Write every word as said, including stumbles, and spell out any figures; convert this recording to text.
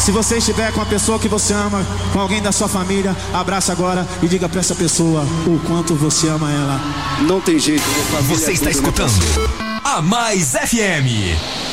Se você estiver com a pessoa que você ama, com alguém da sua família, abraça agora e diga pra essa pessoa o quanto você ama ela. Não tem jeito. Você está escutando a Mais F M.